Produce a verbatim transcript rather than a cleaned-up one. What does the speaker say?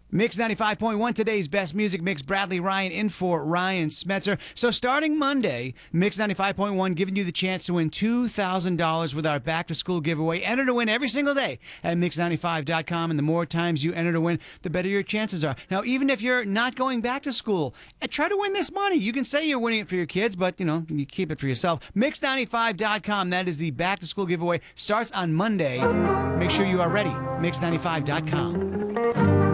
Mix ninety-five point one, today's best music mix. Bradley Ryan in for Ryan Smetzer. So starting Monday, Mix ninety-five point one giving you the chance to win two thousand dollars with our back-to-school giveaway. Enter to win every single day at mix ninety-five dot com, and the more times you enter to win, the better your chances are. Now, even if you're not going back to school, try to win this money. You can say you're winning it for your kids, but, you know, you keep it for yourself. mix ninety-five dot com, that is the back-to-school giveaway. Starts on Monday. Make sure you are ready. mix ninety-five dot com.